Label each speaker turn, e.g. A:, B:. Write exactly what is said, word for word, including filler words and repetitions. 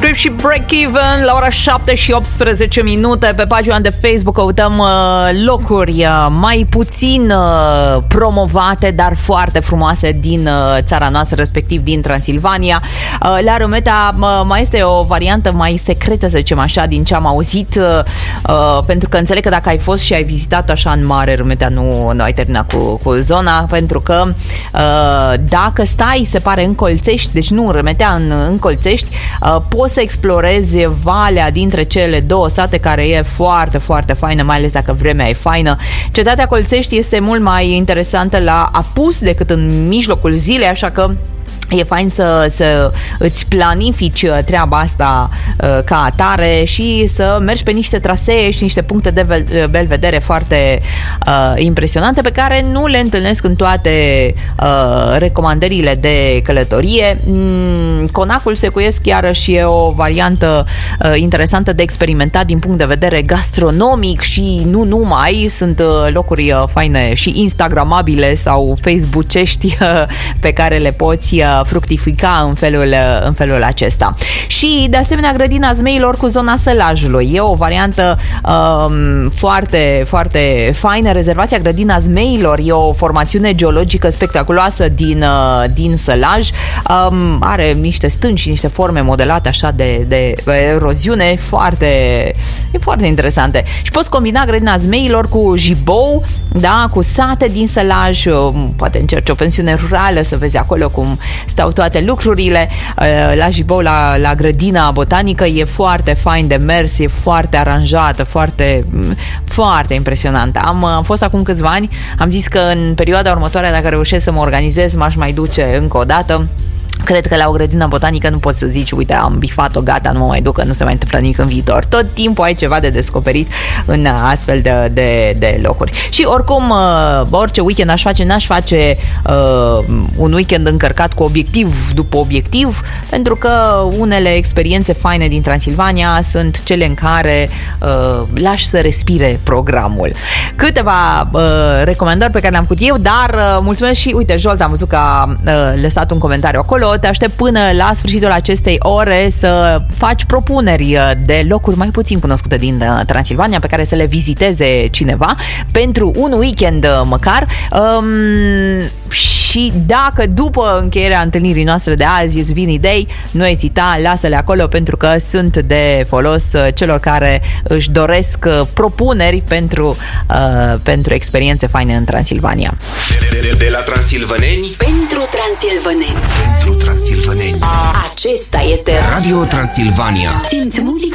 A: Script și Break Even la ora șapte și optsprezece minute. Pe pagina de Facebook căutăm uh, locuri uh, mai puțin uh, promovate, dar foarte frumoase din uh, țara noastră, respectiv din Transilvania. Uh, la Rometa uh, mai este o variantă mai secretă, să zicem așa, din ce am auzit, uh, uh, pentru că înțeleg că dacă ai fost și ai vizitat așa în mare Rometa, nu, nu ai terminat cu, cu zona, pentru că uh, dacă stai, se pare, în Colțești, deci nu în Rometea, în, în Colțești, uh, poți să explorezi valea dintre cele două sate, care e foarte, foarte faină, mai ales dacă vremea e faină. Cetatea Colțești este mult mai interesantă la apus decât în mijlocul zilei, așa că e fain să, să îți planifici treaba asta uh, ca atare și să mergi pe niște trasee și niște puncte de vel- belvedere foarte uh, impresionante, pe care nu le întâlnesc în toate uh, recomandările de călătorie. Mm, Conacul Secuiesc iarăși e o variantă uh, interesantă de experimentat din punct de vedere gastronomic și nu numai. Sunt uh, locuri uh, faine și instagramabile sau faceboocești uh, pe care le poți uh, fructifica în felul, în felul acesta. Și de asemenea grădina Zmeilor cu zona Sălajului. E o variantă um, foarte, foarte faină. Rezervația grădina Zmeilor e o formațiune geologică spectaculoasă din, uh, din Sălaj. Um, are niște stânci și niște forme modelate așa de, de eroziune foarte, e foarte interesante. Și poți combina grădina Zmeilor cu Jibou, da, cu sate din Sălaj. Poate încerci o pensiune rurală să vezi acolo cum stau toate lucrurile. La Jibou, la, la grădina botanică, e foarte fain de mers, e foarte aranjată, foarte, foarte impresionantă. Am, am fost acum câțiva ani, am zis că în perioada următoare, dacă reușesc să mă organizez, m-aș mai duce încă o dată. Cred că la o grădină botanică nu poți să zici, uite, am bifat-o, gata, nu mă mai duc, că nu se mai întâmplă nimic în viitor. Tot timpul ai ceva de descoperit în astfel de, de, de locuri. Și oricum, orice weekend aș face, n-aș face uh, un weekend încărcat cu obiectiv după obiectiv, pentru că unele experiențe faine din Transilvania sunt cele în care uh, lași să respire programul. Câteva uh, recomandări pe care le-am făcut eu, dar uh, mulțumesc și, uite, Jolt, am văzut că a uh, lăsat un comentariu acolo. Te aștept până la sfârșitul acestei ore să faci propuneri de locuri mai puțin cunoscute din Transilvania pe care să le viziteze cineva pentru un weekend măcar. Um, și dacă după încheierea întâlnirii noastre de azi îți vin idei, nu ezita, lasă-le acolo, pentru că sunt de folos celor care își doresc propuneri pentru, uh, pentru experiențe faine în Transilvania.
B: De, de, de la transilvaneni
C: pentru transilvaneni.
B: Pentru transilvaneni.
C: Acesta este
B: Radio Transilvania.
C: Simți muzica